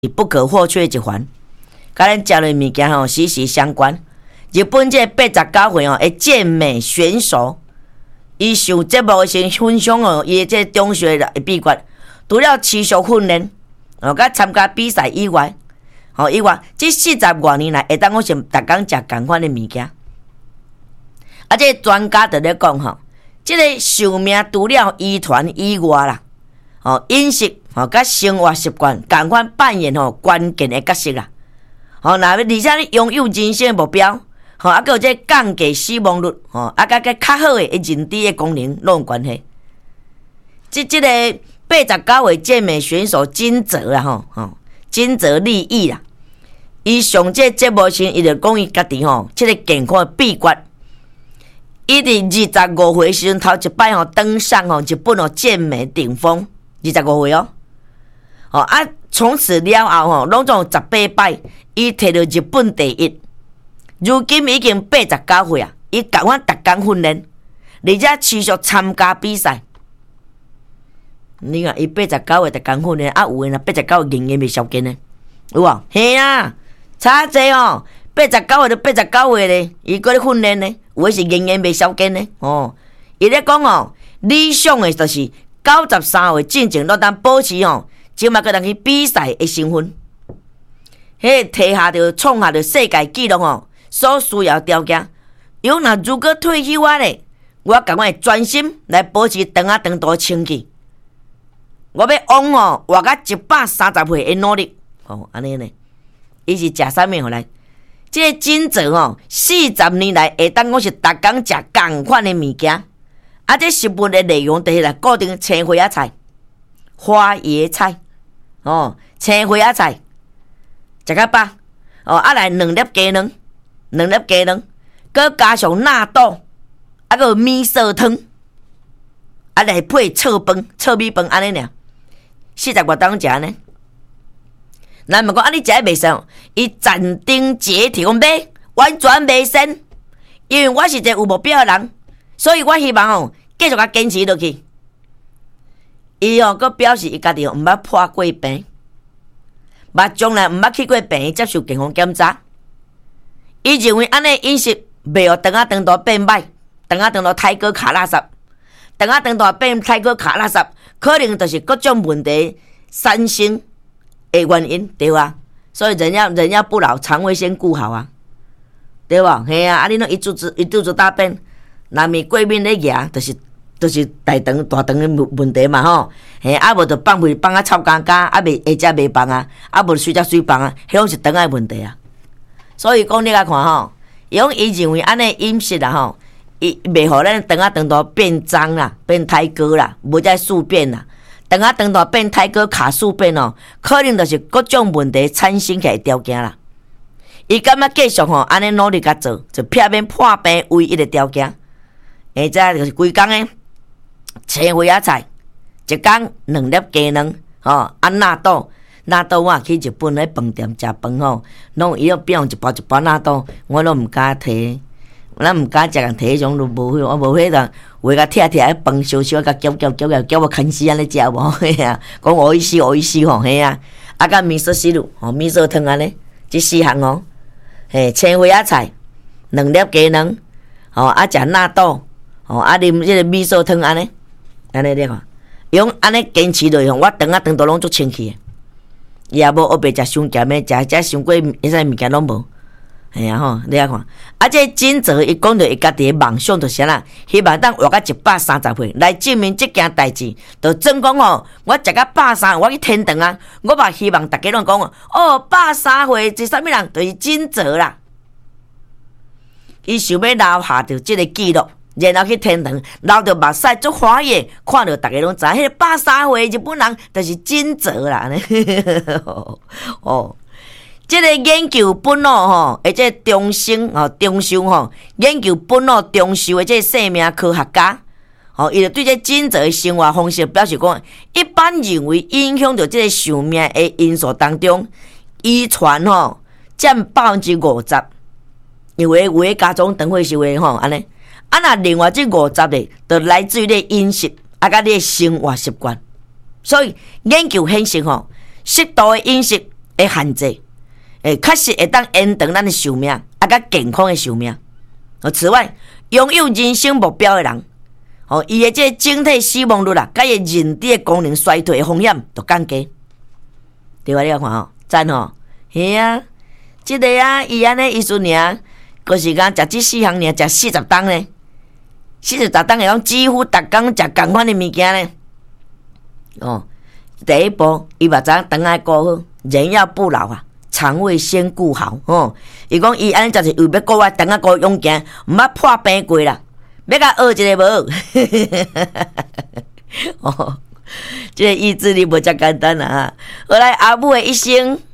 不可或缺一环，甲咱食的物件吼息息相关。日本这89岁的健美选手，伊上节目时分享伊这中学的秘诀，除了持续训练，甲参加比赛以外，这40多年来会当我是逐工食同款的物件。这专家就咧讲这个寿命除了遗传以外啦，饮食甲生活习惯同款扮演关键的角色啦。而且你拥有人生的目标，还有这降低死亡率，甲较好的认知的功能拢有关系。这个89岁健美选手金泽啊，金泽利益啦，伊上这节目时，伊就讲伊家己这个健康的秘诀。伊伫25岁时阵头一摆登上日本健美顶峰，25岁从此了后拢总18摆，伊摕到日本第一。如今已经89岁啊，伊共阮逐工训练，而且持续参加比赛。你看伊89岁逐工训练，有诶89岁仍然未消减呢，有无？嘿啊，差济89岁就89岁咧，伊搁咧训练呢，有诶是仍然未消减呢。伊咧讲理想诶就是93岁进前都当保持即马搁当去比赛的身份，创下着世界纪录所需要条件。如果退休咧，我感觉专心来保持长度清气。我要往活到130岁的努力。安尼呢？伊是食啥物来？这个金泽40年来会当我是逐工食同款的物件。这食物的内容就是来固定青花菜、花椰菜，青花菜食较饱。来2粒鸡卵，搁加上纳豆，搁米线汤，来配臭米饭安尼尔，40多当食呢。咱问讲你食袂生，伊斩钉截铁讲袂，完全袂生。因为我是一个有目标的人，所以我希望继续坚持落去。伊佫表示伊家己毋捌破过病，将来毋捌去过病院接受健康检查。伊认为安尼饮食袂互长度变歹，长度太过卡垃圾，长度变太过卡垃圾，可能就是各种问题产生的原因，对吧？所以人要不老，肠胃先顾好啊，对吧？嘿啊，你一肚子大便，若咪过敏咧牙，就是大肠的问题嘛嘿，无就放屁放臭干干，未下食袂放啊，无水放啊，迄拢是肠的问题啊。所以讲你来看伊认为安尼饮食啦伊袂互咱肠度变脏啦，变太高啦，无再宿便啦。肠度变太高卡宿便可能就是各种问题产生起来条件啦。伊感觉继续安尼努力甲做，就避免破病唯一的条件。再就是规工诶，青花菜，一工2粒鸡卵，纳豆我去日本咧饭店食饭拢伊变一包纳豆，我拢毋敢摕，咱毋敢食人摕迄种都无我无迄种，有甲拆饭烧甲搅我啃死安尼食无嘿啊，讲我意思嘿啊，甲米色丝路米色汤安尼，这4项青花菜2粒鸡卵食纳豆啉迄个米色汤安尼你看，安尼坚持落去，我肠都拢足清气的。也无学袂食伤咸的，食伤过迄些物件拢无。你来看，这金泽伊讲到伊家己的梦想就是啥，希望当活到130岁，来证明这件代志。就真讲我食到83，我去天堂啊！我嘛希望大家拢讲83岁是啥物人？就是金泽啦。伊想要留下着这个记录。然后去天堂，流着目屎足欢喜，看到大家拢知，迄个83岁日本人就是金泽啦。这个研究本脑这中寿研究本脑中寿的这生命科学家，伊就对这金泽的生活方式表示讲，一般认为影响到这个寿命的因素当中，遗传占50%，因为有的家中长岁是为安尼。那另外这50咧，就来自于你饮食甲你的生活习惯。所以研究显示适度的饮食会限制，确实会当延长咱的寿命，甲健康的寿命。此外，拥有人生目标的人，伊的这整体死亡率甲伊认知的功能衰退的风险就降低。对吧？你看赞嘿啊，这个啊，伊安尼意思尔，可是讲食这4项尔，食40档呢，40档会讲几乎逐工食共款的物件呢。第一步，伊目睭肠爱顾好，人要不老啊，肠胃先顾好伊讲伊安尼就是为要顾我肠仔顾勇健，毋捌破病过啦，要甲学一个无？这个意志力无遮简单啦。后来阿母的一生